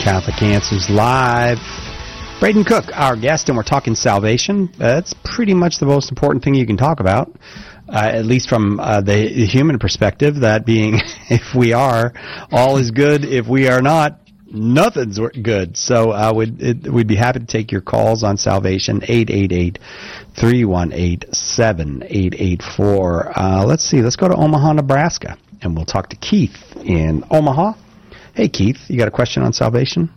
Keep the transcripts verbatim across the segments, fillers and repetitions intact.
Catholic Answers Live. Braden Cook, our guest, and we're talking salvation. That's pretty much the most important thing you can talk about, uh, at least from uh, the, the human perspective, that being if we are, all is good. If we are not, nothing's good. So uh, we'd, it, we'd be happy to take your calls on salvation, eight eight eight, three one eight, seven eight eight four. Uh, let's see, let's go to Omaha, Nebraska, and we'll talk to Keith in Omaha. Hey, Keith, you got a question on salvation?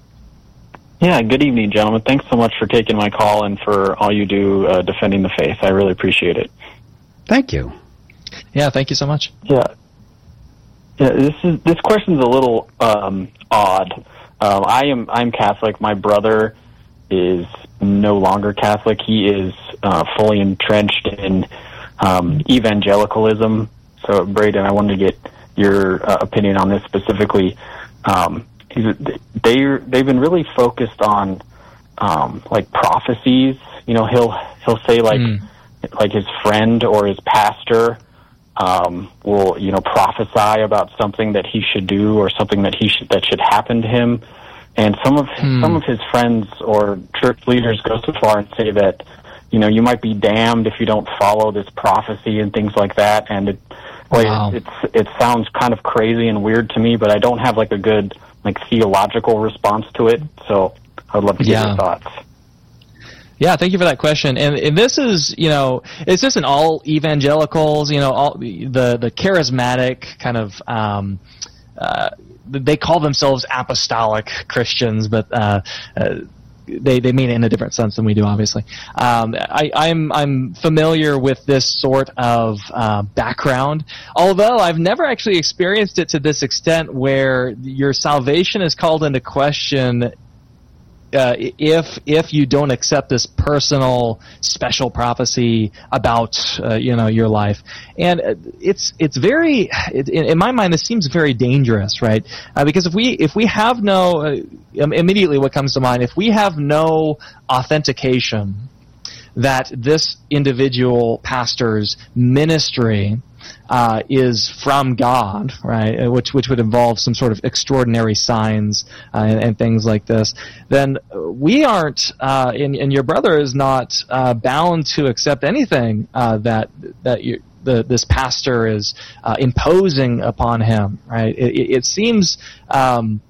Yeah, good evening, gentlemen. Thanks so much for taking my call and for all you do uh, defending the faith. I really appreciate it. Thank you. Yeah, thank you so much. Yeah. Yeah, this is this question's a little um, odd. Um, I am I'm Catholic. My brother is no longer Catholic. He is uh, fully entrenched in um, evangelicalism. So, Braden, I wanted to get your uh, opinion on this specifically. Um, they they've been really focused on um, like prophecies. You know, he'll he'll say like mm. like his friend or his pastor um, will you know prophesy about something that he should do or something that he should that should happen to him. And some of mm. some of his friends or church leaders go so far and say that you know you might be damned if you don't follow this prophecy and things like that. And it well, wow. it, it's it sounds kind of crazy and weird to me, but I don't have like a good like theological response to it, so I'd love to get yeah. your thoughts. Yeah, thank you for that question. And, and this is, you know, it's just in all evangelicals, you know, all the the charismatic kind of, um, uh, they call themselves apostolic Christians, but uh, uh, they they mean it in a different sense than we do, obviously. Um, I, I'm I'm familiar with this sort of uh, background, although I've never actually experienced it to this extent where your salvation is called into question uh, if if you don't accept this personal special prophecy about uh, you know your life. And it's it's very it, in my mind this seems very dangerous, right? Uh, because if we if we have no uh, immediately what comes to mind, if we have no authentication that this individual pastor's ministry uh, is from God, right, which which would involve some sort of extraordinary signs uh, and, and things like this, then we aren't, uh, and, and your brother is not uh, bound to accept anything uh, that that you, the this pastor is uh, imposing upon him, right? It, it, it seems, um,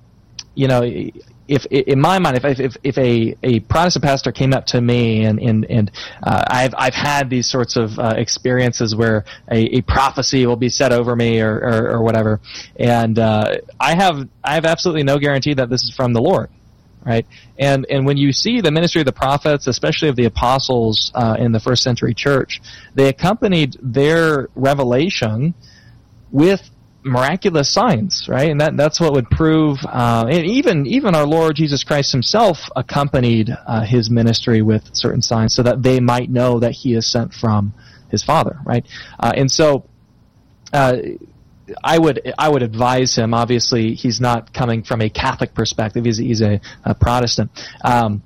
you know. If, in my mind, if if if a, a Protestant pastor came up to me and and and uh, I've I've had these sorts of uh, experiences where a, a prophecy will be said over me or or, or whatever, and uh, I have I have absolutely no guarantee that this is from the Lord, right? And and when you see the ministry of the prophets, especially of the apostles uh, in the first century church, they accompanied their revelation with miraculous signs, right? And that that's what would prove, uh, and even even our Lord Jesus Christ himself accompanied uh, his ministry with certain signs so that they might know that he is sent from his Father, right? Uh, and so uh, I would I would advise him, obviously he's not coming from a Catholic perspective, he's, he's a, a Protestant. Um,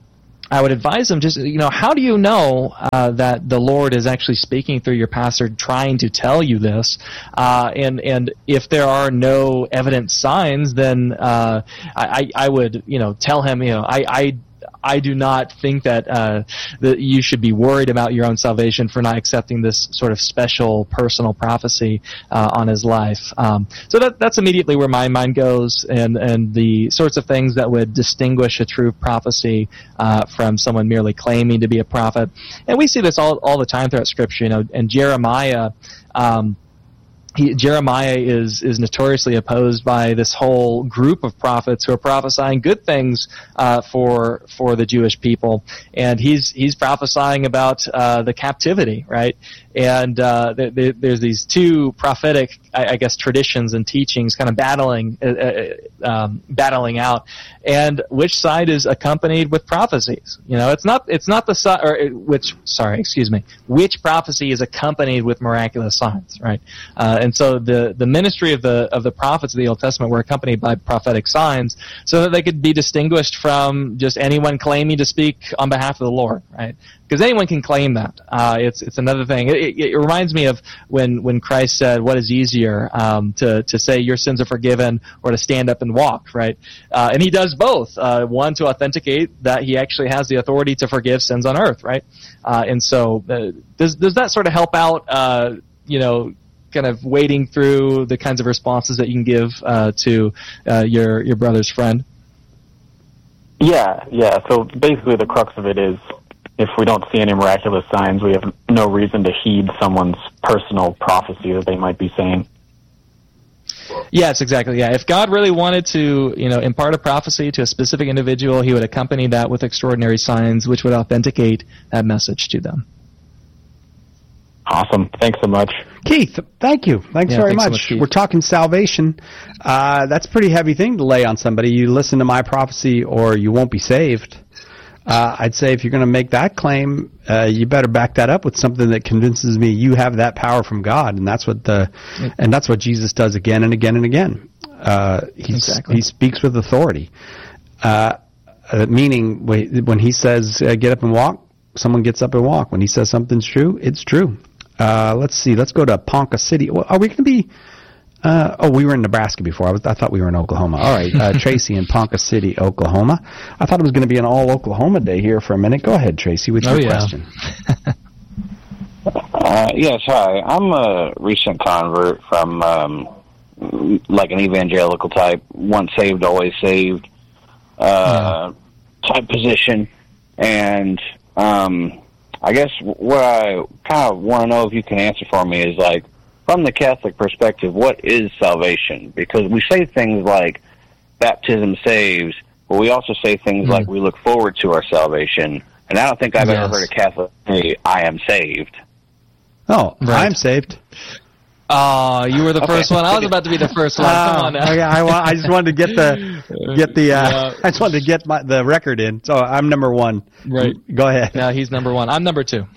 I would advise them just, you know, how do you know uh, that the Lord is actually speaking through your pastor trying to tell you this? Uh, and and if there are no evident signs, then uh, I, I would, you know, tell him, you know, I, I I do not think that uh, that you should be worried about your own salvation for not accepting this sort of special personal prophecy uh, on his life. Um, so that that's immediately where my mind goes, and, and the sorts of things that would distinguish a true prophecy uh, from someone merely claiming to be a prophet. And we see this all all the time throughout Scripture. You know, and Jeremiah. Um, He, Jeremiah is is notoriously opposed by this whole group of prophets who are prophesying good things uh, for for the Jewish people, and he's he's prophesying about uh, the captivity, right? And uh, th- th- there's these two prophetic, I, I guess, traditions and teachings kind of battling uh, uh, um, battling out, and which side is accompanied with prophecies? You know, it's not it's not the side, or which sorry, excuse me, which prophecy is accompanied with miraculous signs, right? Uh, And so the, the ministry of the of the prophets of the Old Testament were accompanied by prophetic signs so that they could be distinguished from just anyone claiming to speak on behalf of the Lord, right? Because anyone can claim that. Uh, it's it's another thing. It, it, it reminds me of when, when Christ said, what is easier, um, to, to say your sins are forgiven or to stand up and walk, right? Uh, and he does both. Uh, one, to authenticate that he actually has the authority to forgive sins on earth, right? Uh, and so uh, does, does that sort of help out, uh, you know, kind of wading through the kinds of responses that you can give uh, to uh, your, your brother's friend? Yeah, yeah. So basically the crux of it is if we don't see any miraculous signs, we have no reason to heed someone's personal prophecy that they might be saying. Yes, exactly. Yeah, if God really wanted to, you know, impart a prophecy to a specific individual, he would accompany that with extraordinary signs which would authenticate that message to them. Awesome. Thanks so much. Keith, thank you. Thanks yeah, very thanks much. So much We're talking salvation. Uh, that's a pretty heavy thing to lay on somebody. You listen to my prophecy or you won't be saved. Uh, I'd say if you're going to make that claim, uh, you better back that up with something that convinces me you have that power from God, and that's what the, and that's what Jesus does again and again and again. Uh, exactly. He speaks with authority, uh, uh, meaning when he says uh, get up and walk, someone gets up and walk. When he says something's true, it's true. Uh, let's see. Let's go to Ponca City. Well, are we going to be? Uh, oh, we were in Nebraska before. I, was, I thought we were in Oklahoma. All right, uh, Tracy in Ponca City, Oklahoma. I thought it was going to be an all Oklahoma day here for a minute. Go ahead, Tracy, with oh, your yeah. question. uh, yes, hi. I'm a recent convert from um, like an evangelical type, once saved, always saved uh, yeah. type position, and um, I guess what I kind of want to know if you can answer for me is, like, from the Catholic perspective, what is salvation? Because we say things like baptism saves, but we also say things mm-hmm. like we look forward to our salvation. And I don't think I've yes. ever heard a Catholic say, I am saved. Oh, right. I'm saved. Oh, you were the okay. first one. I was about to be the first one. Uh, Come on now. Okay, I, I just wanted to get the get the. Uh, yeah. I just wanted to get my, the record in. So I'm number one. Right. Go ahead. Yeah, he's number one. I'm number two.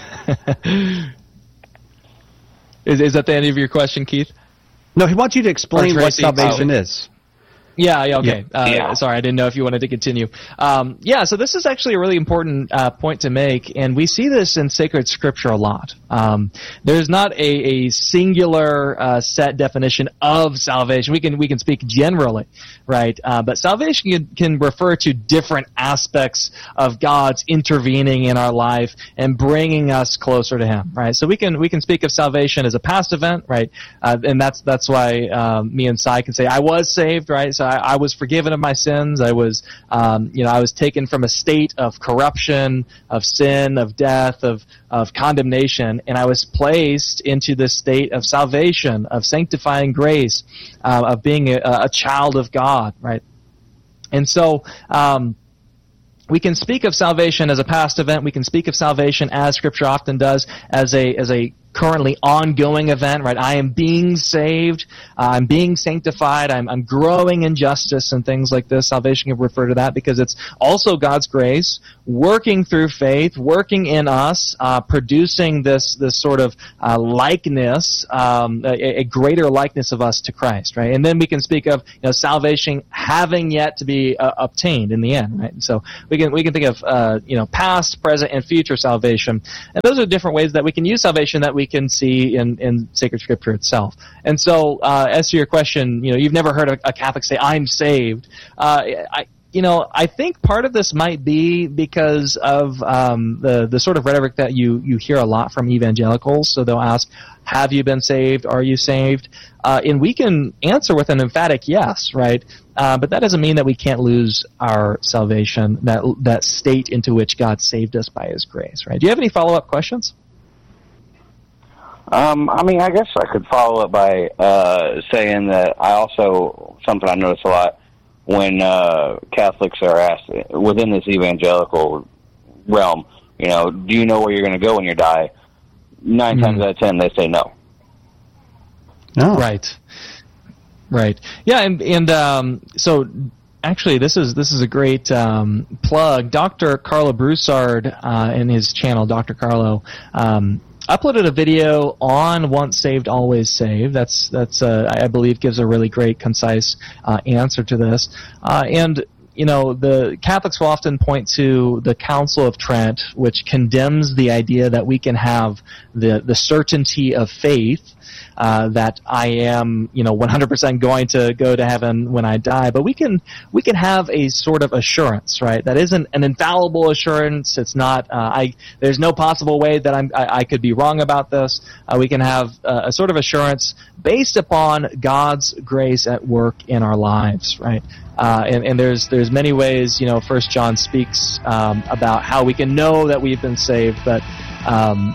is is that the end of your question, Keith? No, he wants you to explain what salvation oh. is. Yeah, yeah, okay. Yeah. Uh, yeah. Sorry, I didn't know if you wanted to continue. Um, yeah, so this is actually a really important uh, point to make, and we see this in sacred scripture a lot. Um, there's not a, a singular uh, set definition of salvation. We can we can speak generally, right? Uh, but salvation can, can refer to different aspects of God's intervening in our life and bringing us closer to Him, right? So we can we can speak of salvation as a past event, right? Uh, and that's that's why um, me and Sai can say I was saved, right? So I, I was forgiven of my sins. I was, um, you know, I was taken from a state of corruption, of sin, of death, of of condemnation, and I was placed into this state of salvation, of sanctifying grace, uh, of being a, a child of God, right? And so um, we can speak of salvation as a past event. We can speak of salvation, as Scripture often does, as a as a currently ongoing event, right? I am being saved, uh, I'm being sanctified, I'm, I'm growing in justice and things like this. Salvation can refer to that because it's also God's grace working through faith, working in us, uh, producing this this sort of uh, likeness, um, a, a greater likeness of us to Christ, right? And then we can speak of you know salvation having yet to be uh, obtained in the end, right? And so we can we can think of uh, you know past, present, and future salvation, and those are different ways that we can use salvation that we can see in, in sacred scripture itself. And so, uh, as to your question, you know, you've never heard a, a Catholic say, I'm saved. Uh, I, you know, I think part of this might be because of um, the, the sort of rhetoric that you, you hear a lot from evangelicals. So they'll ask, have you been saved? Are you saved? Uh, and we can answer with an emphatic yes, right? Uh, but that doesn't mean that we can't lose our salvation, that, that state into which God saved us by His grace, right? Do you have any follow-up questions? Um, I mean, I guess I could follow up by uh, saying that I also, something I notice a lot when uh, Catholics are asked within this evangelical realm, you know, do you know where you're going to go when you die? Nine mm. times out of ten, they say no. No. Right. Right. Yeah, and, and um, so... Actually, this is this is a great um, plug. Doctor Carlo Broussard, uh, in his channel, Doctor Carlo, um, uploaded a video on Once Saved, Always Saved. That's that's uh, I believe gives a really great, concise uh, answer to this. Uh, and you know, the Catholics will often point to the Council of Trent, which condemns the idea that we can have the, the certainty of faith, uh, that I am, you know, one hundred percent going to go to heaven when I die. But we can, we can have a sort of assurance, right? That isn't an infallible assurance. It's not, uh, I, there's no possible way that I'm, I, I could be wrong about this. Uh, we can have uh, a sort of assurance based upon God's grace at work in our lives, right? Uh, and, and there's there's many ways, you know, First John speaks um, about how we can know that we've been saved, but um,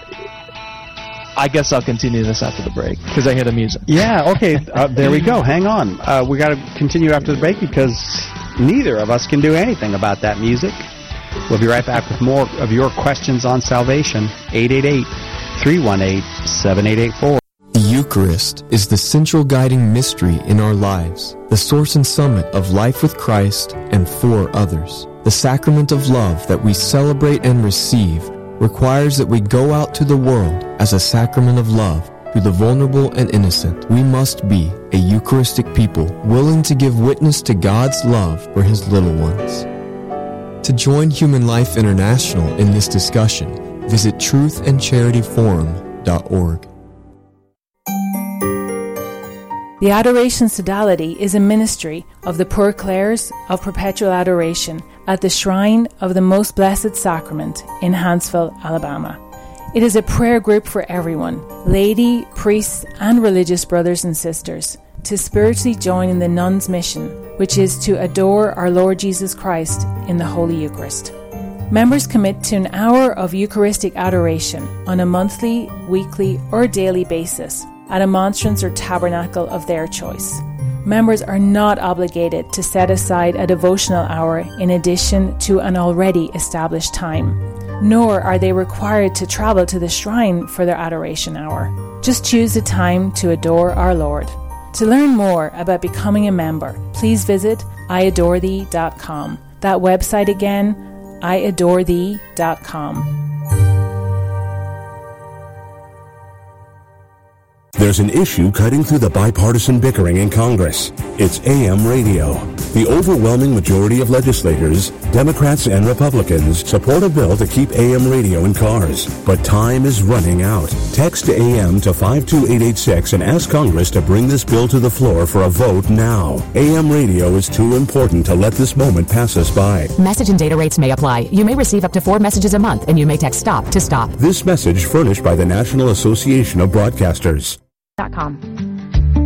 I guess I'll continue this after the break because I hear the music. Yeah, okay, uh, there we go. Hang on. Uh, we got to continue after the break because neither of us can do anything about that music. We'll be right back with more of your questions on salvation. eight eight eight, three one eight, seven eight eight four. The Eucharist is the central guiding mystery in our lives, the source and summit of life with Christ and for others. The sacrament of love that we celebrate and receive requires that we go out to the world as a sacrament of love to the vulnerable and innocent. We must be a Eucharistic people willing to give witness to God's love for His little ones. To join Human Life International in this discussion, visit truth and charity forum dot org. The Adoration Sodality is a ministry of the Poor Clares of Perpetual Adoration at the Shrine of the Most Blessed Sacrament in Huntsville, Alabama. It is a prayer group for everyone, laity, priests, and religious brothers and sisters, to spiritually join in the nuns' mission, which is to adore our Lord Jesus Christ in the Holy Eucharist. Members commit to an hour of Eucharistic adoration on a monthly, weekly, or daily basis at a monstrance or tabernacle of their choice. Members are not obligated to set aside a devotional hour in addition to an already established time, nor are they required to travel to the shrine for their adoration hour. Just choose a time to adore our Lord. To learn more about becoming a member, please visit I adore thee dot com. That website again, I adore thee dot com. There's an issue cutting through the bipartisan bickering in Congress. It's A M radio. The overwhelming majority of legislators, Democrats and Republicans, support a bill to keep A M radio in cars. But time is running out. Text A M to five two eight eight six and ask Congress to bring this bill to the floor for a vote now. A M radio is too important to let this moment pass us by. Message and data rates may apply. You may receive up to four messages a month, and you may text STOP to stop. This message furnished by the National Association of Broadcasters. Com.